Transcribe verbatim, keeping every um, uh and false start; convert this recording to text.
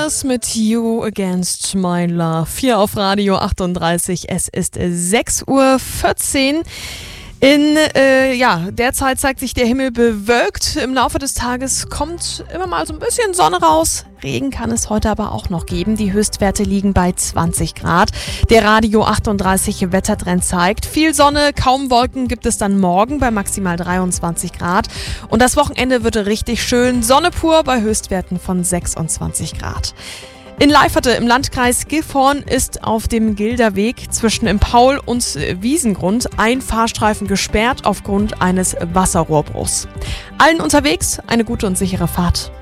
Thomas mit You Against My Love. Hier auf Radio achtunddreißig. Es ist sechs Uhr vierzehn. In äh, ja, derzeit zeigt sich der Himmel bewölkt. Im Laufe des Tages kommt immer mal so ein bisschen Sonne raus. Regen kann es heute aber auch noch geben. Die Höchstwerte liegen bei zwanzig Grad. Der Radio achtunddreißig Wettertrend zeigt, viel Sonne, kaum Wolken gibt es dann morgen bei maximal dreiundzwanzig Grad. Und das Wochenende wird richtig schön. Sonne pur bei Höchstwerten von sechsundzwanzig Grad. In Leiferte im Landkreis Gifhorn ist auf dem Gilderweg zwischen im Paul und Wiesengrund ein Fahrstreifen gesperrt aufgrund eines Wasserrohrbruchs. Allen unterwegs eine gute und sichere Fahrt.